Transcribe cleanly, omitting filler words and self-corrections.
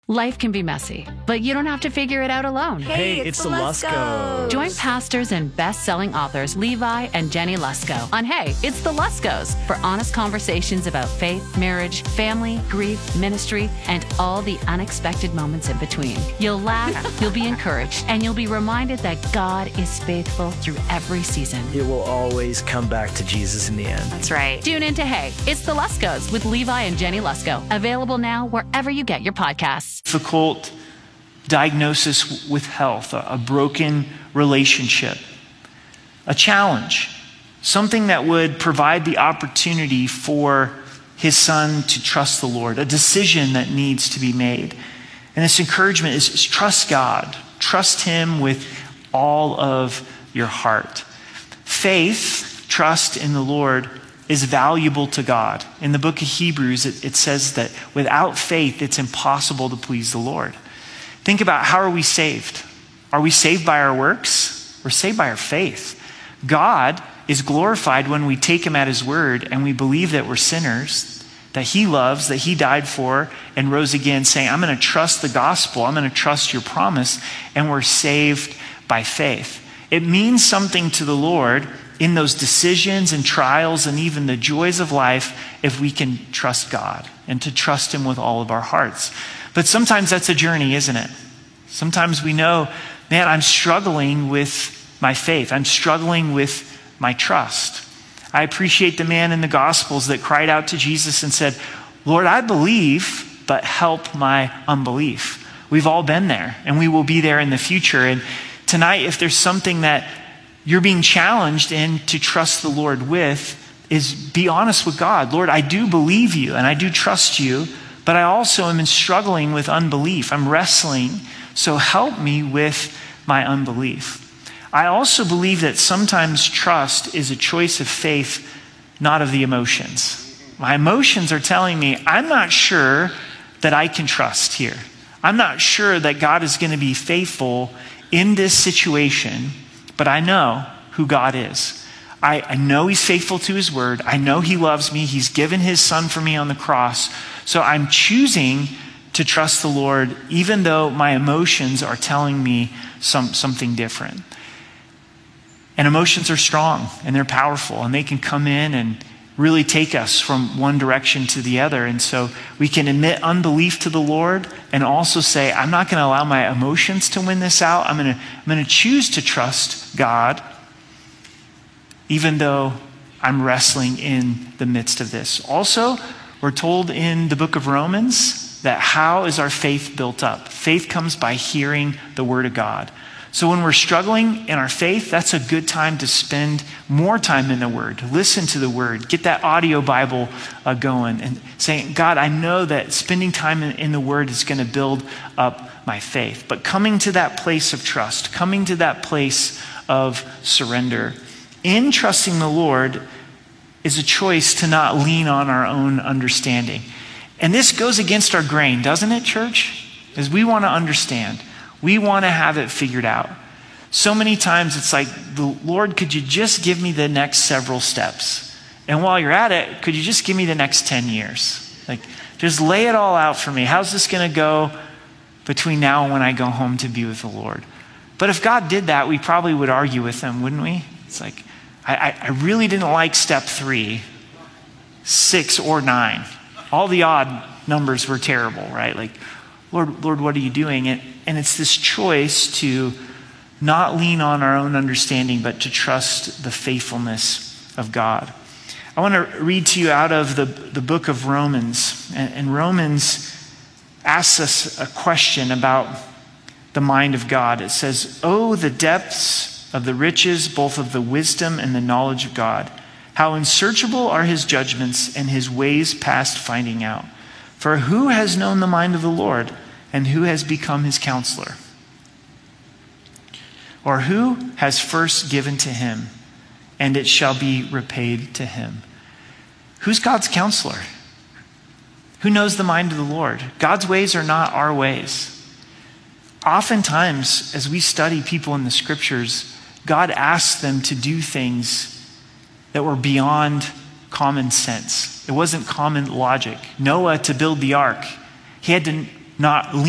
Life can be messy, but you don't have to figure it out alone. Hey, it's the Luskos. Join pastors and best-selling authors Levi and Jenny Lusko on Hey, It's the Luskos for honest conversations about faith, marriage, family, grief, ministry, and all the unexpected moments in between. You'll laugh, you'll be encouraged, and you'll be reminded that God is faithful through every season. It will always come back to Jesus in the end. That's right. Tune in to Hey, It's the Luskos with Levi and Jenny Lusko. Available now wherever you get your podcasts. Difficult diagnosis with health, a broken relationship, a challenge, something that would provide the opportunity for his son to trust the Lord, a decision that needs to be made. And this encouragement is trust God, trust him with all of your heart. Faith, trust in the Lord, is valuable to God. In the book of Hebrews, it says that without faith, it's impossible to please the Lord. Think about, how are we saved? Are we saved by our works? We're saved by our faith. God is glorified when we take him at his word and we believe that we're sinners, that he loves, that he died for and rose again, saying, I'm going to trust the gospel, I'm going to trust your promise, and we're saved by faith. It means something to the Lord in those decisions and trials and even the joys of life if we can trust God and to trust him with all of our hearts. But sometimes that's a journey, isn't it? Sometimes we know, man, I'm struggling with my faith. I'm struggling with my trust. I appreciate the man in the Gospels that cried out to Jesus and said, Lord, I believe, but help my unbelief. We've all been there, and we will be there in the future. And tonight, if there's something that you're being challenged in to trust the Lord with, is be honest with God. Lord, I do believe you and I do trust you, but I also am struggling with unbelief. I'm wrestling, so help me with my unbelief. I also believe that sometimes trust is a choice of faith, not of the emotions. My emotions are telling me, I'm not sure that I can trust here. I'm not sure that God is going to be faithful in this situation, but I know who God is. I know he's faithful to his word. I know he loves me. He's given his son for me on the cross. So I'm choosing to trust the Lord, even though my emotions are telling me something different. And emotions are strong and they're powerful, and they can come in and really take us from one direction to the other. And so we can admit unbelief to the Lord and also say, I'm not going to allow my emotions to win this out. I'm going to choose to trust God, even though I'm wrestling in the midst of this. Also, we're told in the book of Romans that how is our faith built up? Faith comes by hearing the word of God. So when we're struggling in our faith, that's a good time to spend more time in the word. Listen to the word. Get that audio Bible going and saying, God, I know that spending time in the word is going to build up my faith. But coming to that place of trust, coming to that place of surrender, in trusting the Lord is a choice to not lean on our own understanding. And this goes against our grain, doesn't it, church? Because we want to understand. We want to have it figured out. So many times it's like, Lord, could you just give me the next several steps? And while you're at it, could you just give me the next 10 years? Like, just lay it all out for me. How's this going to go between now and when I go home to be with the Lord? But if God did that, we probably would argue with him, wouldn't we? It's like, I really didn't like step 3, 6, or 9. All the odd numbers were terrible, right? Like, Lord, what are you doing? And it's this choice to not lean on our own understanding, but to trust the faithfulness of God. I want to read to you out of the book of Romans. And Romans asks us a question about the mind of God. It says, oh, the depths of the riches, both of the wisdom and the knowledge of God. How unsearchable are his judgments and his ways past finding out. For who has known the mind of the Lord, and who has become his counselor? Or who has first given to him, and it shall be repaid to him? Who's God's counselor? Who knows the mind of the Lord? God's ways are not our ways. Oftentimes, as we study people in the scriptures, God asks them to do things that were beyond common sense. It wasn't common logic. Noah, to build the ark, he had to not lean